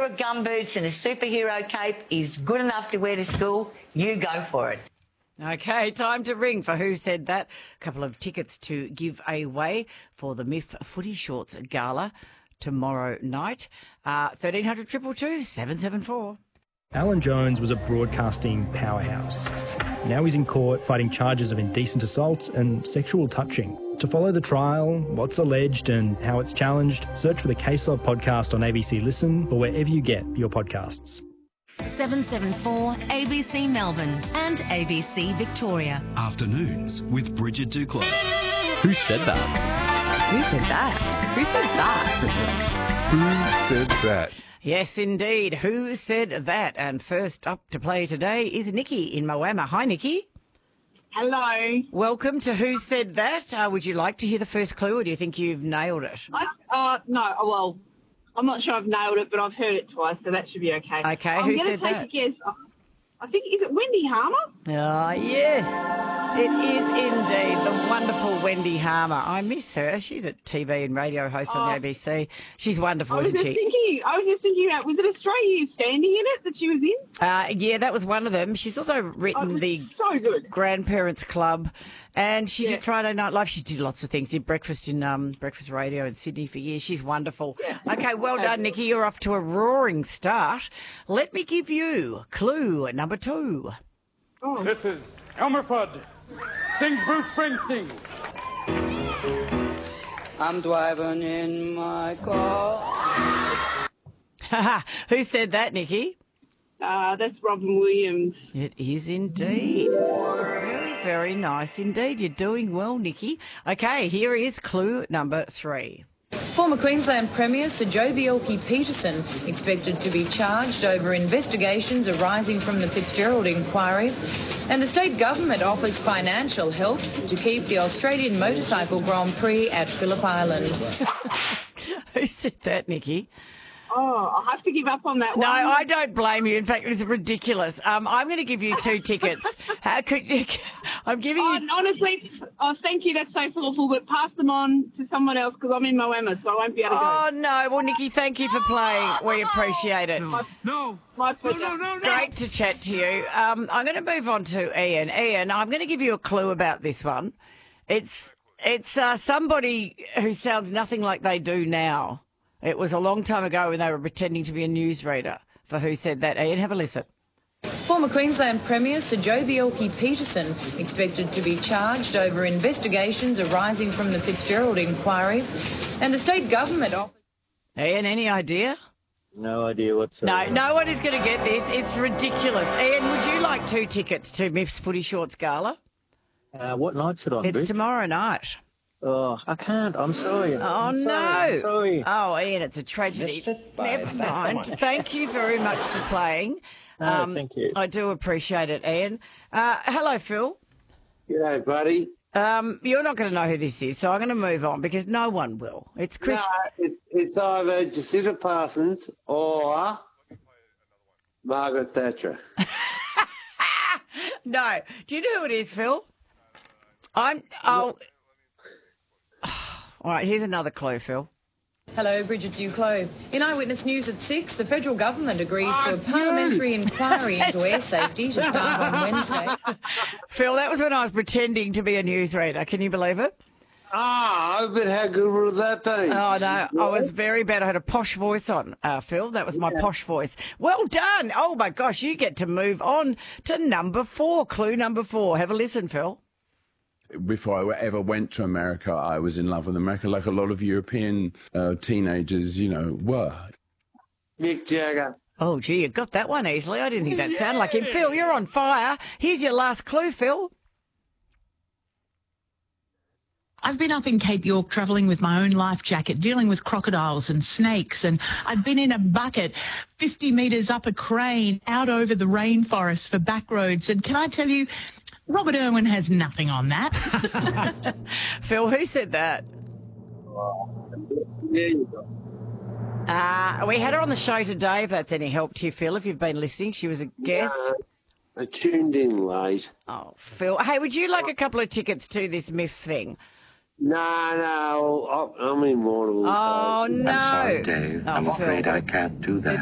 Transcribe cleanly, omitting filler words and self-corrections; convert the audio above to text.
of gumboots and a superhero cape is good enough to wear to school, you go for it. Okay, time to ring for Who Said That. A couple of tickets to give away for the MIF Footy Shorts Gala tomorrow night. 1300 222 774. Alan Jones was a broadcasting powerhouse. Now he's in court fighting charges of indecent assault and sexual touching. To follow the trial, what's alleged and how it's challenged, search for the Case Log podcast on ABC Listen or wherever you get your podcasts. 774 ABC Melbourne and ABC Victoria. Afternoons with Bridget Duclos. Who said that? Who said that? Who said that? Who said that? Yes, indeed. Who said that? And first up to play today is Nikki in Moama. Hi, Nikki. Hello. Welcome to Who Said That. Would you like to hear the first clue, or do you think you've nailed it? No, well, I'm not sure I've nailed it, but I've heard it twice, so that should be okay. Okay, who said that? I'm going to take a guess. I think, is it Wendy Harmer? Ah, yes. It is indeed the wonderful Wendy Harmer. I miss her. She's a TV and radio host on the ABC. She's wonderful, isn't she? I was just thinking about, was it Australia Standing in it that she was in? Yeah, that was one of them. She's also written the so good. Grandparents Club, and she did Friday Night Live. She did lots of things. Did breakfast in Breakfast Radio in Sydney for years. She's wonderful. Yeah. Okay, well done, Nikki. You're off to a roaring start. Let me give you clue number 2. Oh. This is Elmer Fudd. Sings Bruce Springsteen. I'm driving in my car. Who said that, Nikki? That's Robin Williams. It is indeed. Very, very nice indeed. You're doing well, Nikki. Okay, here is clue number 3. Former Queensland Premier Sir Joh Bjelke-Petersen expected to be charged over investigations arising from the Fitzgerald inquiry, and the state government offers financial help to keep the Australian Motorcycle Grand Prix at Phillip Island. Who said that, Nikki? Oh, I'll have to give up on that one. No, I don't blame you. In fact, it's ridiculous. I'm going to give you 2 tickets. How could you? I'm giving you... Honestly, thank you. That's so thoughtful, but pass them on to someone else because I'm in Moama, so I won't be able to go. Oh, no. Well, Nikki, thank you for playing. We appreciate it. My pleasure. No. Great to chat to you. I'm going to move on to Ian. Ian, I'm going to give you a clue about this one. It's somebody who sounds nothing like they do now. It was a long time ago when they were pretending to be a newsreader for Who Said That. Ian, have a listen. Former Queensland Premier Sir Joh Bjelke-Petersen expected to be charged over investigations arising from the Fitzgerald inquiry, and the state government offers... Ian, any idea? No idea whatsoever. No one is going to get this. It's ridiculous. Ian, would you like 2 tickets to MIF's Footy Shorts Gala? What night's it on, It's Bridge? tomorrow night. Oh, I can't. I'm sorry. I'm sorry. Oh, Ian, it's a tragedy. Never mind. Thank you very much for playing. Thank you. I do appreciate it, Ian. Hello, Phil. G'day, buddy. You're not going to know who this is, so I'm going to move on because no one will. It's Chris. No, it's either Jacinta Parsons or Margaret Thatcher. No. Do you know who it is, Phil? All right, here's another clue, Phil. Hello, Bridget Duclos. In Eyewitness News at 6, the federal government agrees to a parliamentary inquiry into air safety to start on Wednesday. Phil, that was when I was pretending to be a newsreader. Can you believe it? But how good would that be? Oh, no, I was very bad. I had a posh voice on, Phil. That was my posh voice. Well done. Oh, my gosh, you get to move on to number 4, clue number 4. Have a listen, Phil. Before I ever went to America, I was in love with America, like a lot of European teenagers, were. Mick Jagger. Oh, gee, you got that one easily. I didn't think that sounded like him. Phil, you're on fire. Here's your last clue, Phil. I've been up in Cape York travelling with my own life jacket, dealing with crocodiles and snakes, and I've been in a bucket 50 metres up a crane out over the rainforest for back roads. And can I tell you, Robert Irwin has nothing on that. Phil, who said that? There you go. We had her on the show today, if that's any help to you, Phil, if you've been listening. She was a guest. I tuned in late. Oh, Phil. Hey, would you like a couple of tickets to this MIF thing? No, I'm immortal. Oh, no. I'm sorry, Dave. I'm afraid I can't do that.